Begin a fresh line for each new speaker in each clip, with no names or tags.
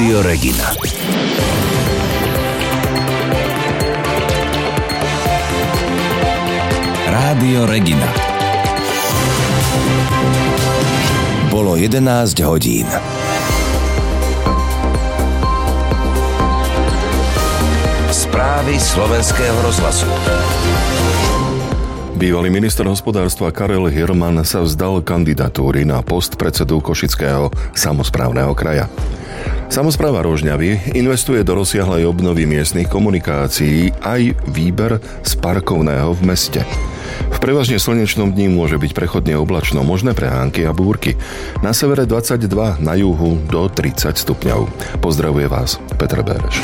Rádio Regina. Rádio Regina. Bolo 11 hodín. Správy Slovenského rozhlasu.
Bývalý minister hospodárstva Karel Hirman sa vzdal kandidatúry na post predsedu Košického samosprávneho kraja. Samospráva Rožňavy investuje do rozsiahlej obnovy miestnych komunikácií aj výber z parkovného v meste. V prevažne slnečnom dni môže byť prechodne oblačno, možné prehánky a búrky. Na severe 22, na juhu do 30 stupňov. Pozdravuje vás Petr Béreš.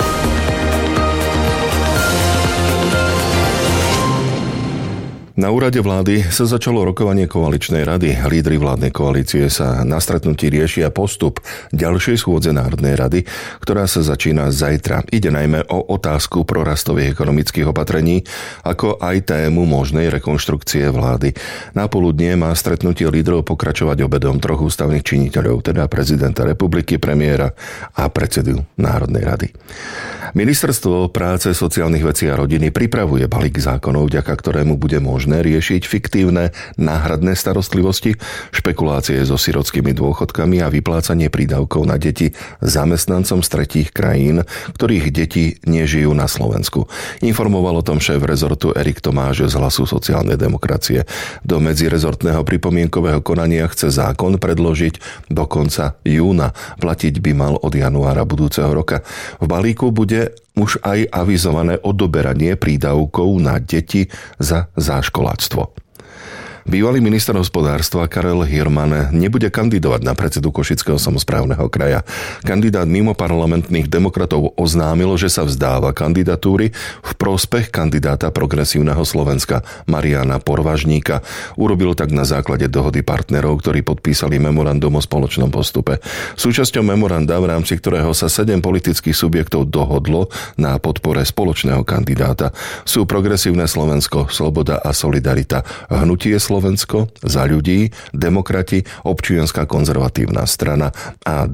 Na úrade vlády sa začalo rokovanie koaličnej rady. Lídri vládnej koalície sa na stretnutí riešia postup ďalšej schôdze Národnej rady, ktorá sa začína zajtra. Ide najmä o otázku prorastových ekonomických opatrení, ako aj tému možnej rekonštrukcie vlády. Na poludnie má stretnutie lídrov pokračovať obedom troch ústavných činiteľov, teda prezidenta republiky, premiéra a predsedu Národnej rady. Ministerstvo práce, sociálnych vecí a rodiny pripravuje balík zákonov, vďaka ktorému bude možné riešiť fiktívne náhradné starostlivosti, špekulácie so sirotskými dôchodkami a vyplácanie prídavkov na deti zamestnancom z tretích krajín, ktorých deti nežijú na Slovensku. Informoval o tom šéf rezortu Erik Tomáš z Hlasu sociálnej demokracie. Do medzirezortného pripomienkového konania chce zákon predložiť do konca júna. Platiť by mal od januára budúceho roka. V balíku bude už aj avizované odoberanie prídavkov na deti za záškoláctvo. Bývalý minister hospodárstva Karel Hirman nebude kandidovať na predsedu Košického samosprávneho kraja. Kandidát mimo parlamentných demokratov oznámil, že sa vzdáva kandidatúry v prospech kandidáta Progresívneho Slovenska Mariana Porvažníka. Urobil tak na základe dohody partnerov, ktorí podpísali memorandum o spoločnom postupe. Súčasťou memoranda, v rámci ktorého sa 7 politických subjektov dohodlo na podpore spoločného kandidáta, sú Progresívne Slovensko, Sloboda a Solidarita, Hnutie Slovensko, Za ľudí, Demokrati, Občianska konzervatívna strana a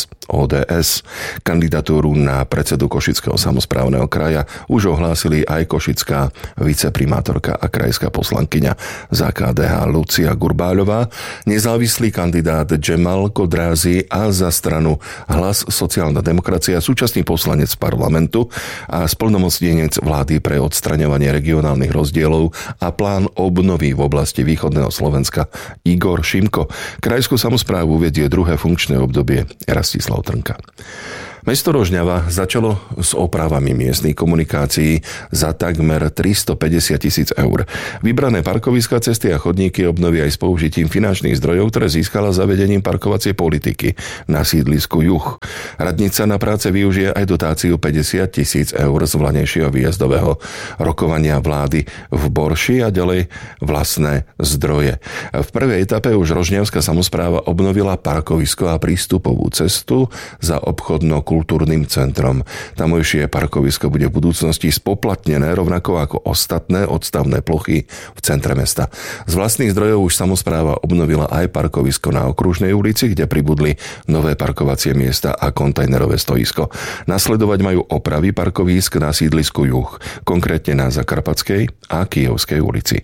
ODS. Kandidatúru na predsedu Košického samosprávneho kraja už ohlásili aj košická viceprimátorka a krajská poslankyňa za KDH Lucia Gurbáľová, nezávislý kandidát Džemal Kodrázy a za stranu Hlas sociálna demokracia súčasný poslanec parlamentu a splnomocnenec vlády pre odstraňovanie regionálnych rozdielov a plán obnovy v oblasti východného Slovenska Igor Šimko. Krajskú samosprávu vedie druhé funkčné obdobie Rastislav Trnka. Mesto Rožňava začalo s opravami miestnych komunikácií za takmer 350 000 eur. Vybrané parkoviská, cesty a chodníky obnovia aj s použitím finančných zdrojov, ktoré získala zavedením parkovacej politiky na sídlisku Juh. Radnica na práce využije aj dotáciu 50 000 eur z vlanejšieho výjazdového rokovania vlády v Borši a ďalej vlastné zdroje. V prvej etape už rožňavská samospráva obnovila parkovisko a prístupovú cestu za obchodno-kultúrnym centrom. Tamojšie parkovisko bude v budúcnosti spoplatnené rovnako ako ostatné odstavné plochy v centre mesta. Z vlastných zdrojov už samospráva obnovila aj parkovisko na Okružnej ulici, kde pribudli nové parkovacie miesta a kontajnerové stoisko. Nasledovať majú opravy parkovísk na sídlisku Juh, konkrétne na Zakarpatskej a Kyjevskej ulici.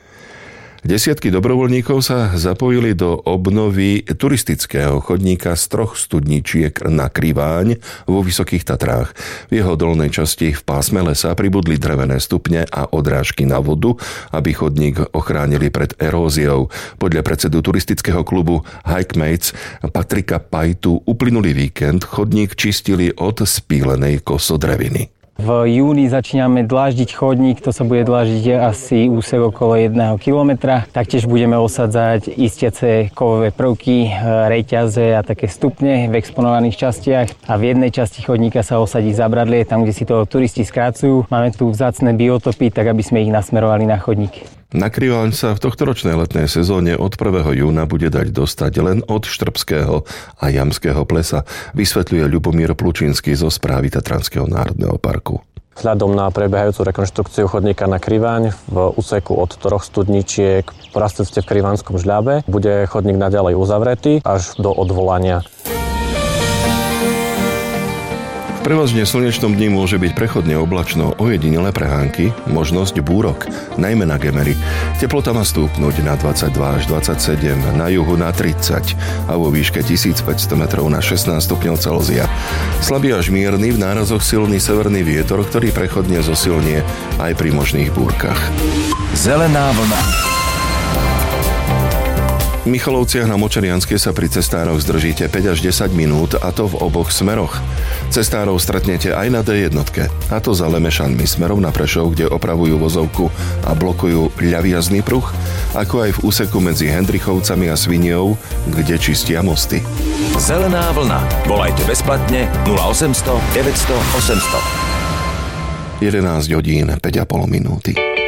Desiatky dobrovoľníkov sa zapojili do obnovy turistického chodníka z 3 studničiek na Kriváň vo Vysokých Tatrách. V jeho dolnej časti v pásme lesa pribudli drevené stupne a odrážky na vodu, aby chodník ochránili pred eróziou. Podľa predsedu turistického klubu Hikemates Patrika Pajtu uplynulý víkend chodník čistili od spílenej kosodreviny.
V júni začíname dláždiť chodník, to sa bude dláždiť asi úsek okolo 1 kilometra. Taktiež budeme osadzať istiace kovové prvky, reťaze a také stupne v exponovaných častiach. A v jednej časti chodníka sa osadí zabradlie, tam, kde si to turisti skrácujú. Máme tu vzácne biotopy, tak aby sme ich nasmerovali na chodník.
Na Kriváň sa v tohtoročnej letnej sezóne od 1. júna bude dať dostať len od Štrbského a Jamského plesa, vysvetľuje Ľubomír Plučínsky zo správy Tatranského národného parku.
Vzhľadom na prebiehajúcu rekonštrukciu chodníka na Kriváň v úseku od 3 studničiek po rastceste v Krivánskom Žľabe bude chodník naďalej uzavretý až do odvolania.
Prevažne slnečnom dni môže byť prechodne oblačno, ojedinelé prehánky, možnosť búrok, najmä na Gemery. Teplota má stúpnuť na 22 až 27, na juhu na 30 a vo výške 1500 metrov na 16 stupňov Celzia. Slabý až mierny, v nárazoch silný severný vietor, ktorý prechodne zosilnie aj pri možných búrkach.
Zelená vlna.
V Michalovciach na Močerianskej sa pri cestároch zdržíte 5 až 10 minút, a to v oboch smeroch. Cestárov stretnete aj na D1, a to za Lemešanmi smerom na Prešov, kde opravujú vozovku a blokujú ľavý jazdný pruh, ako aj v úseku medzi Hendrichovcami a Sviniou, kde čistia mosty.
Zelená vlna. Volajte bezplatne 0800 900 800.
11 hodín 5,5 minúty.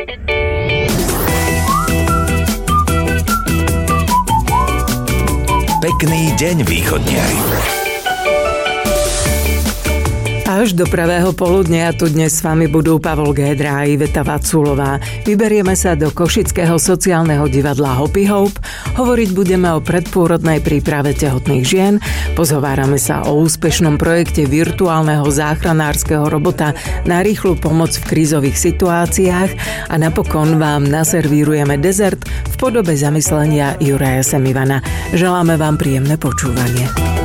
Pekný deň, východniari.
Až do pravého poludnia tu dnes s vami budú Pavol Gédra a Iveta Vaculová. Vyberieme sa do Košického sociálneho divadla Hoppy Hope. Hovoriť budeme o predpôrodnej príprave tehotných žien. Pozhovárame sa o úspešnom projekte virtuálneho záchranárskeho robota na rýchlu pomoc v krízových situáciách a napokon vám naservírujeme dezert v podobe zamyslenia Juraja Semivana. Želáme vám príjemné počúvanie.